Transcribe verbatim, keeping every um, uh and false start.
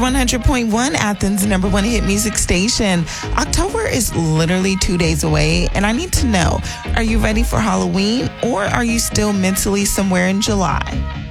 one hundred point one, Athens' number one hit music station. October is literally two days away, and I need to know, are you ready for Halloween, or are you still mentally somewhere in July?